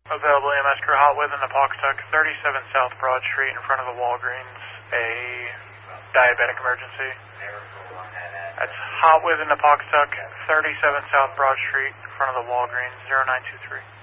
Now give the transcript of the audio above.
Available EMS crew, hot with in the Pawcatuck, 37 South Broad Street in front of the Walgreens, a diabetic emergency. That's hot with in the Pawcatuck, 37 South Broad Street in front of the Walgreens, 0923.